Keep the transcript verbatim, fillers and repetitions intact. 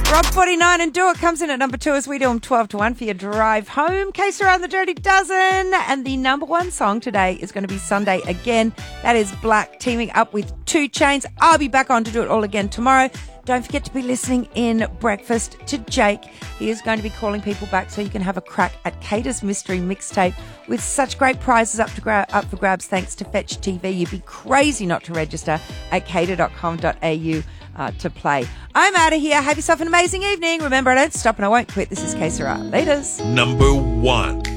Rob forty-nine and Do It comes in at number two as we do them twelve to one for your drive home. Case around the Dirty Dozen. And the number one song today is going to be Sunday again. That is Black teaming up with two Chainz. I'll be back on to do it all again tomorrow. Don't forget to be listening in breakfast to Jake. He is going to be calling people back so you can have a crack at Cater's Mystery Mixtape with such great prizes up to gra- up for grabs thanks to Fetch T V. You'd be crazy not to register at cater dot com dot a u uh, to play. I'm out of here. Have yourself an amazing evening. Remember, I don't stop and I won't quit. This is K Sarah. Laters. Number one.